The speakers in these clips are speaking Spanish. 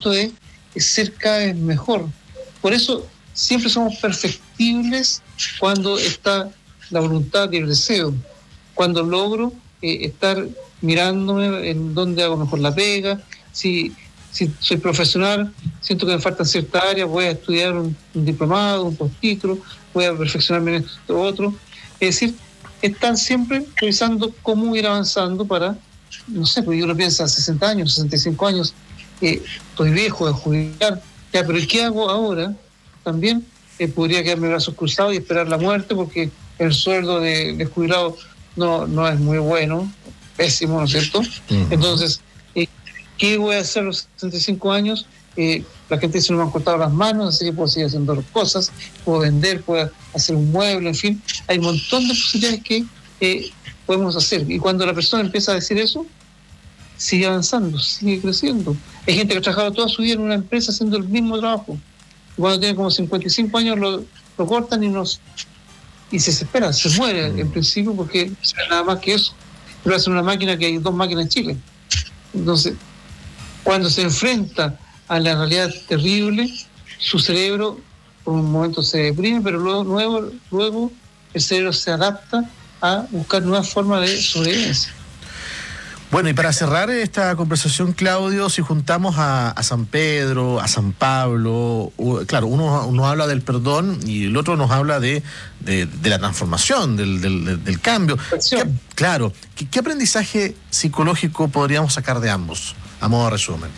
esto es ser cada vez mejor. Por eso siempre somos perfectibles cuando está la voluntad y el deseo. Cuando logro estar mirándome en dónde hago mejor la pega, si soy profesional, siento que me faltan ciertas áreas, voy a estudiar un diplomado, un posttítulo, voy a perfeccionarme en esto otro. Es decir, están siempre revisando cómo ir avanzando para, no sé, porque uno piensa 60 años, 65 años, estoy viejo de jubilar, ya, pero ¿qué hago ahora? También podría quedarme brazos cruzados y esperar la muerte porque el sueldo de jubilado no es muy bueno, pésimo, ¿no es cierto? Uh-huh. Entonces, ¿qué voy a hacer a los 65 años? La gente dice, no me han cortado las manos, así que puedo seguir haciendo cosas, puedo vender, puedo hacer un mueble, en fin. Hay un montón de posibilidades que podemos hacer. Y cuando la persona empieza a decir eso, sigue avanzando, sigue creciendo. Hay gente que ha trabajado toda su vida en una empresa haciendo el mismo trabajo. Y cuando tiene como 55 años lo cortan y se desespera, se muere en principio porque nada más que eso. Pero hacen una máquina que hay 2 máquinas en Chile. Entonces, cuando se enfrenta a la realidad terrible, su cerebro por un momento se deprime, pero luego el cerebro se adapta a buscar nuevas formas de sobrevivencia. Bueno, y para cerrar esta conversación, Claudio, si juntamos a San Pedro, a San Pablo, claro, uno habla del perdón y el otro nos habla de la transformación, del cambio. ¿Qué aprendizaje psicológico podríamos sacar de ambos, a modo de resumen?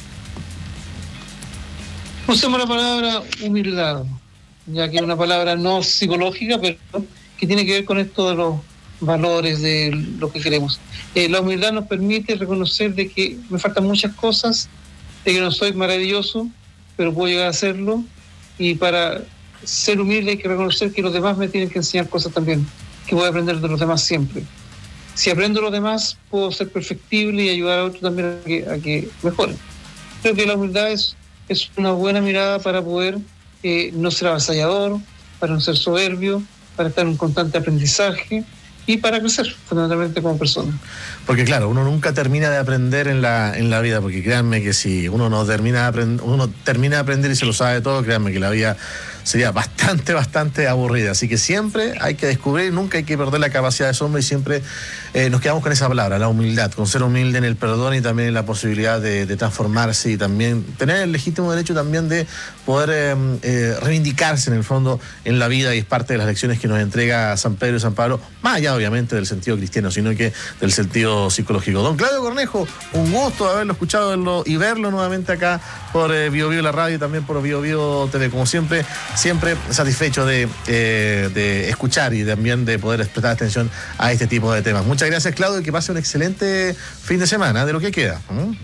Usemos la palabra humildad, ya que es una palabra no psicológica, pero que tiene que ver con esto de los valores, de lo que queremos. La humildad nos permite reconocer de que me faltan muchas cosas, de que no soy maravilloso, pero puedo llegar a serlo, y para ser humilde hay que reconocer que los demás me tienen que enseñar cosas también, que voy a aprender de los demás siempre. Si aprendo de los demás, puedo ser perfectible y ayudar a otros también a que mejoren. Creo que la humildad es una buena mirada para poder no ser avasallador, para no ser soberbio, para estar en un constante aprendizaje y para crecer fundamentalmente como persona. Porque claro, uno nunca termina de aprender en la vida, porque créanme que si uno termina de aprender y se lo sabe todo, créanme que la vida sería bastante aburrida. Así que siempre hay que descubrir, nunca hay que perder la capacidad de asombro y siempre nos quedamos con esa palabra, la humildad, con ser humilde en el perdón y también en la posibilidad de transformarse y también tener el legítimo derecho también de poder reivindicarse en el fondo en la vida, y es parte de las lecciones que nos entrega San Pedro y San Pablo, más allá obviamente del sentido cristiano, sino que del sentido psicológico. Don Claudio Cornejo, un gusto haberlo escuchado y verlo nuevamente acá por Bio Bio la radio y también por Bio Bio TV, como siempre satisfecho de escuchar y también de poder prestar atención a este tipo de temas. Muchas gracias, Claudio, y que pase un excelente fin de semana de lo que queda.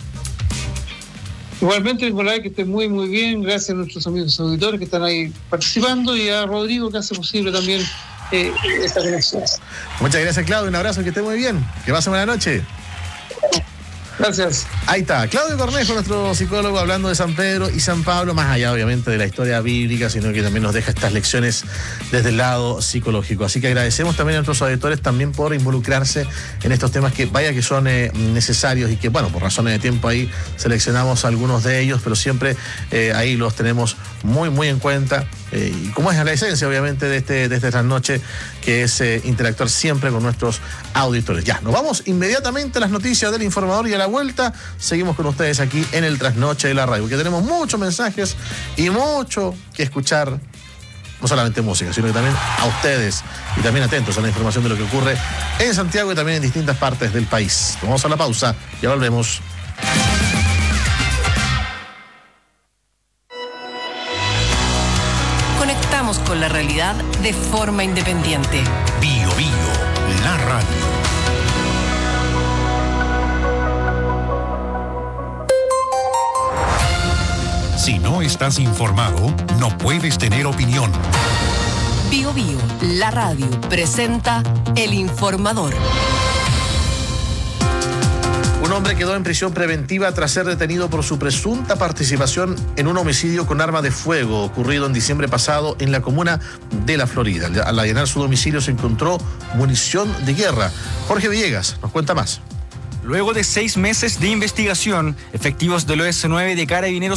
Igualmente, Nicolás, que esté muy bien. Gracias a nuestros amigos auditores que están ahí participando y a Rodrigo que hace posible también esta conexión. Muchas gracias, Claudio, un abrazo, que esté muy bien, que pase buena noche. Gracias. Ahí está, Claudio Cornejo, nuestro psicólogo, hablando de San Pedro y San Pablo, más allá obviamente de la historia bíblica, sino que también nos deja estas lecciones desde el lado psicológico. Así que agradecemos también a nuestros auditores también por involucrarse en estos temas que vaya que son necesarios y que, bueno, por razones de tiempo ahí seleccionamos algunos de ellos, pero siempre ahí los tenemos muy en cuenta. Y como es la esencia obviamente de este trasnoche, que es interactuar siempre con nuestros auditores. Ya, nos vamos inmediatamente a las noticias del informador y a la vuelta seguimos con ustedes aquí en el trasnoche de la radio, porque tenemos muchos mensajes y mucho que escuchar, no solamente música, sino que también a ustedes, y también atentos a la información de lo que ocurre en Santiago y también en distintas partes del país. Vamos a la pausa, ya volvemos. Con la realidad de forma independiente. Bio Bio, la radio. Si no estás informado, no puedes tener opinión. Bio Bio, la radio, presenta El Informador. Un hombre quedó en prisión preventiva tras ser detenido por su presunta participación en un homicidio con arma de fuego ocurrido en diciembre pasado en la comuna de La Florida. Al allanar su domicilio se encontró munición de guerra. Jorge Villegas nos cuenta más. Luego de 6 meses de investigación, efectivos del OS9 de Carabineros